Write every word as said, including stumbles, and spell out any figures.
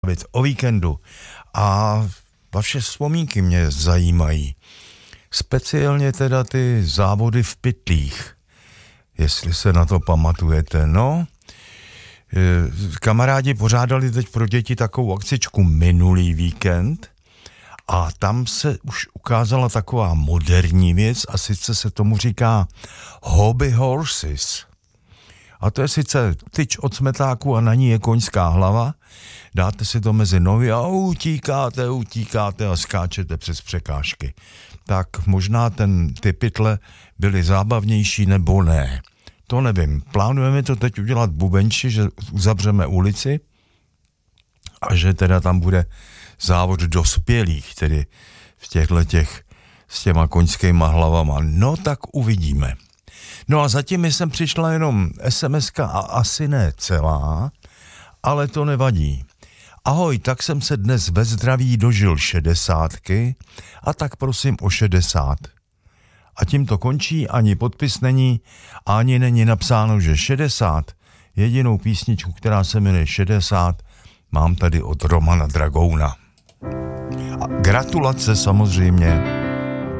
o víkendu a vaše vzpomínky mě zajímají. Speciálně teda ty závody v pytlích, jestli se na to pamatujete. No, kamarádi pořádali teď pro děti takovou akcičku minulý víkend a tam se už ukázala taková moderní věc a sice se tomu říká hobby horses. A to je sice tyč od smetáku a na ní je koňská hlava, dáte si to mezi nohy a utíkáte, utíkáte a skáčete přes překážky. Tak možná ten, ty pytle byly zábavnější nebo ne. To nevím. Plánujeme to teď udělat v Bubenči, že uzavřeme ulici a že teda tam bude závod dospělých, tedy v těchto těch s těma koňskýma hlavama. No tak uvidíme. No a zatím jsem přišla jenom es em eska a asi ne celá, ale to nevadí. Ahoj, tak jsem se dnes ve zdraví dožil šedesátky a tak prosím o šedesát. A tím to končí, ani podpis není, ani není napsáno, že šedesát. Jedinou písničku, která se jmenuje šedesát, mám tady od Romana Dragouna. A gratulace samozřejmě.